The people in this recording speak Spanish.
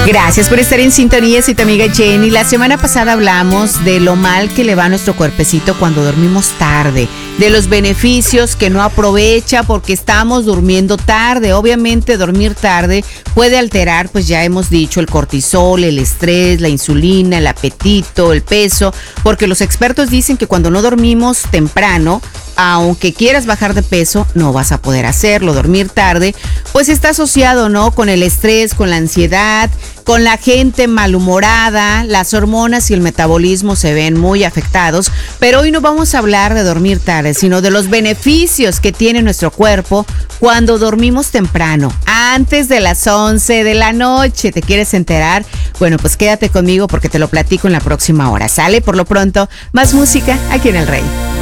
Gracias por estar en sintonía, soy tu amiga Jenny. La semana pasada hablamos de lo mal que le va a nuestro cuerpecito cuando dormimos tarde, de los beneficios que no aprovecha porque estamos durmiendo tarde. Obviamente dormir tarde puede alterar, pues ya hemos dicho, el cortisol, el estrés, la insulina, el apetito, el peso, porque los expertos dicen que cuando no dormimos temprano, aunque quieras bajar de peso, no vas a poder hacerlo. Dormir tarde, pues está asociado, ¿no?, con el estrés, con la ansiedad, con la gente malhumorada, las hormonas y el metabolismo se ven muy afectados. Pero hoy no vamos a hablar de dormir tarde, sino de los beneficios que tiene nuestro cuerpo cuando dormimos temprano, antes de las 11 de la noche. ¿Te quieres enterar? Bueno, pues quédate conmigo porque te lo platico en la próxima hora. ¿Sale? Por lo pronto, más música aquí en El Rey.